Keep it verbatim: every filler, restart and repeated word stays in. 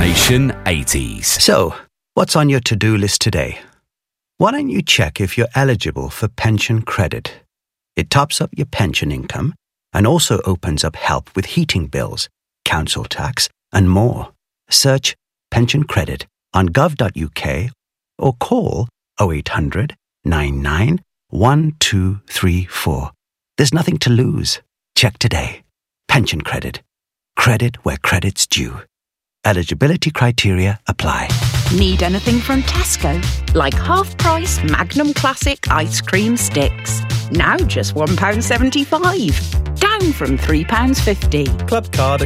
Nation eighties. So, what's on your to-do list today? Why don't you check if you're eligible for pension credit? It tops up your pension income and also opens up help with heating bills, council tax, and more. Search pension credit on gov dot u k or call oh eight hundred, nine nine, one two three four. There's nothing to lose. Check today. Pension credit. Credit where credit's due. Eligibility criteria apply. Need anything from Tesco? Like half-price Magnum Classic ice cream sticks. Now just one pound seventy-five. Down from three pounds fifty. Club card